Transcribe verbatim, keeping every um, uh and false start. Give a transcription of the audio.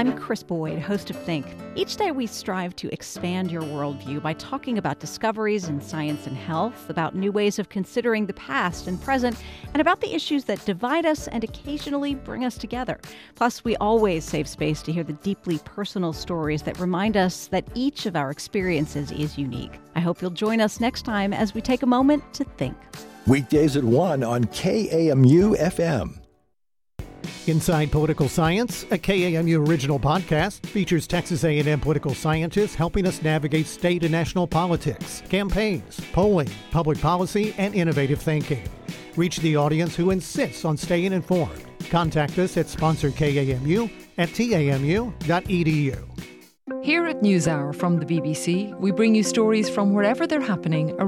I'm Chris Boyd, host of Think. Each day we strive to expand your worldview by talking about discoveries in science and health, about new ways of considering the past and present, and about the issues that divide us and occasionally bring us together. Plus, we always save space to hear the deeply personal stories that remind us that each of our experiences is unique. I hope you'll join us next time as we take a moment to think. Weekdays at one on K A M U F M. Inside Political Science, a K A M U original podcast, features Texas A and M political scientists helping us navigate state and national politics, campaigns, polling, public policy, and innovative thinking. Reach the audience who insists on staying informed. Contact us at sponsor K A M U at T A M U dot E D U. Here at NewsHour from the B B C, we bring you stories from wherever they're happening around